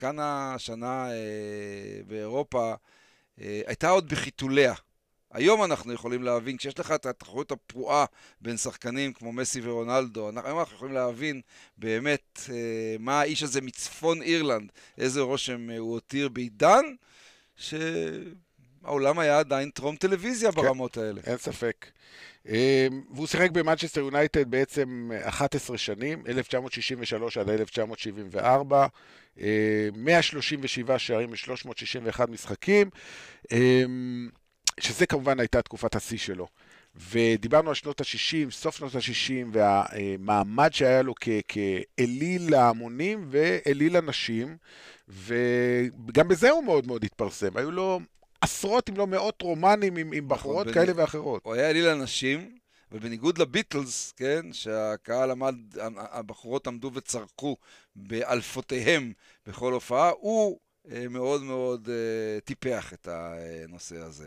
שחקן השנה באירופה הייתה עוד בחיתוליה. היום אנחנו יכולים להבין, כשיש לך את התחרות הפרועה בין שחקנים כמו מסי ורונלדו, היום אנחנו יכולים להבין באמת מה האיש הזה מצפון אירלנד, איזה רושם הוא הותיר בעידן, שהעולם היה עדיין טרום טלוויזיה ברמות האלה. אין ספק. והוא שיחק במנצ'סטר יונייטד בעצם 11 שנים, 1963 עד 1974, 137 שערים ו-361 משחקים, שזה כמובן הייתה תקופת השיא שלו. ודיברנו על שנות ה-60, סוף שנות ה-60, והמעמד שהיה לו כאליל להמונים ואליל לנשים, וגם בזה הוא מאוד מאוד התפרסם. היו לו עשרות אם לא מאות רומנים עם בחורות כאלה ואחרות. הוא היה אליל לנשים, ובניגוד לביטלס, כן, שהקהל עמד, הבחורות עמדו וצרקו באלפותיהם בכל הופעה, הוא מאוד מאוד טיפח את הנושא הזה.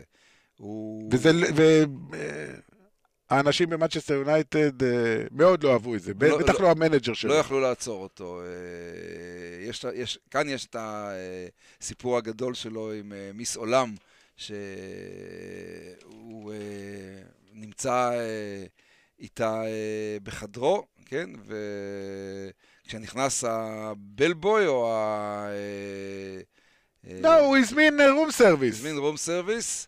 האנשים במנצ'סטר יונייטד מאוד לא אהבו את זה, בטח לא המנג'ר שלו. לא יכלו לעצור אותו. כאן יש את הסיפור הגדול שלו עם מיס עולם, שהוא נמצא איתה בחדרו, כן? וכשנכנס הבלבוי או לא, הוא הזמין רום סרוויס. הזמין רום סרוויס,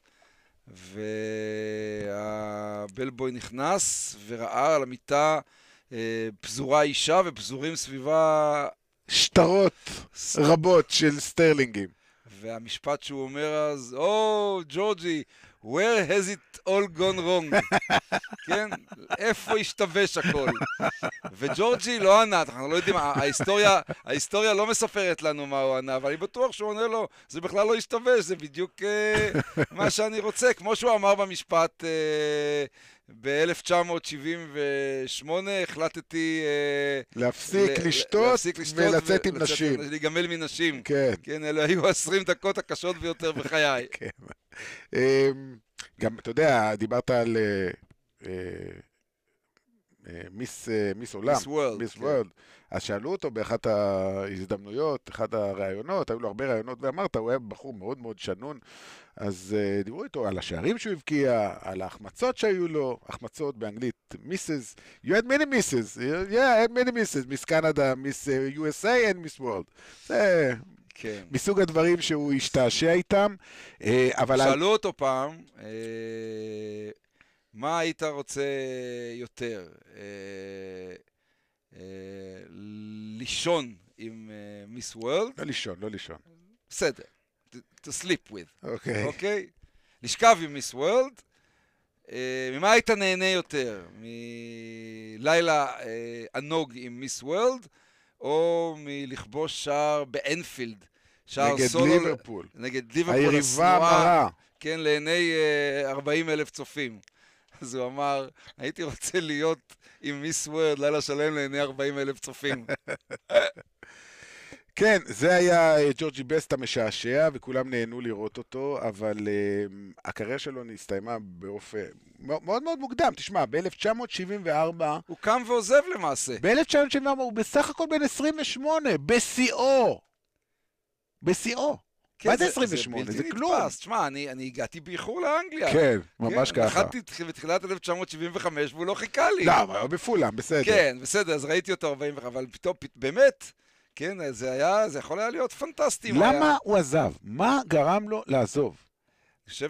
והבלבוי נכנס וראה על המיטה פזורה אישה ופזורים סביבה שטרות רבות של סטרלינגים. והמשפט שהוא אומר אז, ג'ורג'י, where has it all gone wrong? כן? איפה השתבש הכל? וג'ורג'י לא ענה, אנחנו לא יודעים, ההיסטוריה לא מספרת לנו מה הוא ענה, אבל אני בטוח שהוא עונה לו, זה בכלל לא השתבש, זה בדיוק מה שאני רוצה, כמו שהוא אמר במשפט, ב-1978 החלטתי להפסיק לשתות ולצאת עם נשים. להיגמל מנשים. כן. כן, אלו היו 20 דקות הקשות ביותר בחיי. כן. גם, אתה יודע, דיברת על מיס עולם. מיס וורלד. אז שאלו אותו באחת ההזדמנויות, אחד הראיונות, היו לו הרבה ראיונות, ואמרת, הוא היה בחור מאוד מאוד שנון, אז דיברו איתו על השערים שהוא הבקיע, על ההחמצות שהיו לו, החמצות באנגלית, מיסס, you had many misses, yeah, I had many misses, מיס קנדה, מיס USA and מיס וורלד. זה כן. מסוג הדברים שהוא השתעשע איתם, אבל... שאלו אותו פעם, מה היית רוצה יותר? לישון עם מיס וורלד? לא לישון. בסדר. To sleep with. אוקיי. לשכב עם מיס וורלד. ממה היית נהנה יותר? מלילה ענוג עם מיס וורלד, או מלכבוש שער באנפילד? נגד ליברפול. נגד ליברפול. היריבה המרה. כן, לעיני 40,000 צופים. אז הוא אמר, הייתי רוצה להיות עם מיס וורלד, לילה שלם לעיני 40,000 צופים. כן, זה היה ג'ורג'י בסט המשעשע, וכולם נהנו לראות אותו, אבל הקריירה שלו נסתיימה באופן מאוד מאוד מוקדם. תשמע, ב-1974... הוא קם ועוזב למעשה. ב-1974 הוא בסך הכל בן 28, בשיאו. כן, מה זה 28? זה כלום. תשמע, אני הגעתי באיחור לאנגליה. כן, ממש ככה. נחתתי בתחילת 1975 והוא לא חיכה לי. לא, אבל בפולם, בסדר. כן, בסדר, אז ראיתי אותו 45, אבל פתאום, באמת, כן, זה יכול היה להיות פנטסטי. למה הוא עזב? מה גרם לו לעזוב? אני חושב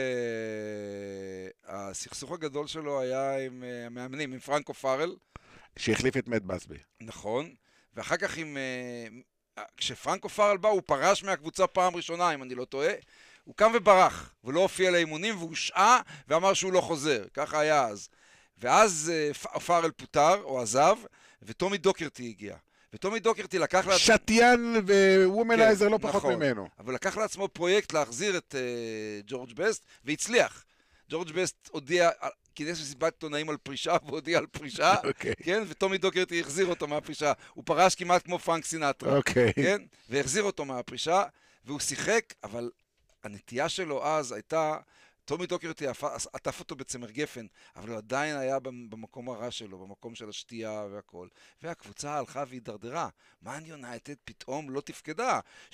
שהסכסוך הגדול שלו היה עם המאמנים, עם פרנקו פארל. שהחליף את מאט בסבי. נכון, ואחר כך כשפרנקו פארל בא, הוא פרש מהקבוצה פעם ראשונה, אם אני לא טועה. הוא קם וברח, ולא הופיע לאימונים, והוא שעה ואמר שהוא לא חוזר. ככה היה אז. ואז פארל פוטר, או עזב, וטומי דוקרטי הגיע. וטומי דוקרטי לקח לעצמו... שטיין ווומנייזר לא פחות ממנו. אבל לקח לעצמו פרויקט להחזיר את ג'ורג' בסט, והצליח. ג'ורג' בסט הודיע, כינס מסיבת עיתונאים על פרישה, והודיע על פרישה, כן? וטומי דוקרטי החזיר אותו מהפרישה. הוא פרש כמעט כמו פרנק סינטרה, כן? והחזיר אותו מהפרישה, והוא שיחק, אבל הנטייה שלו אז הייתה טומי דוקרטי עטף אותו בצמר גפן, אבל הוא עדיין היה במקום הרע שלו, במקום של השתייה והכל. והקבוצה הלכה והידרדרה. מן יונייטד פתאום לא תפקדה.